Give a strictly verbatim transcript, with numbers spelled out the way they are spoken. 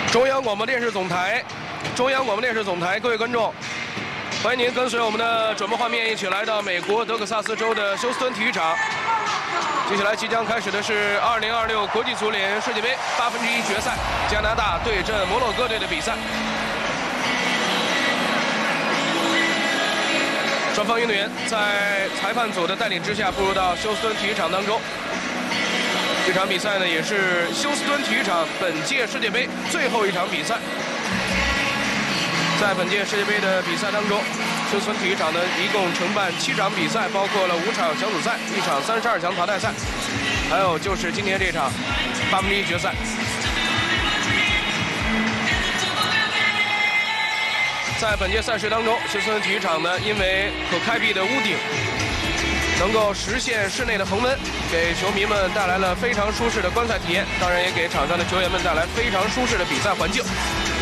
中央广播电视总台，中央广播电视总台，各位观众，欢迎您跟随我们的转播画面一起来到美国德克萨斯州的休斯敦体育场。接下来即将开始的是二零二六国际足联世界杯八分之一决赛，加拿大对阵摩洛哥队的比赛。双方运动员在裁判组的带领之下步入到休斯敦体育场当中。 这场比赛呢，也是休斯敦体育场本届世界杯最后一场比赛。在本届世界杯的比赛当中，休斯敦体育场呢一共承办七场比赛，包括了五场小组赛、一场三十二强淘汰赛，还有就是今天这场八分之一决赛。在本届赛事当中，休斯敦体育场呢，因为可开闭的屋顶。 能够实现室内的恒温，给球迷们带来了非常舒适的观赛体验，当然也给场上的球员们带来非常舒适的比赛环境。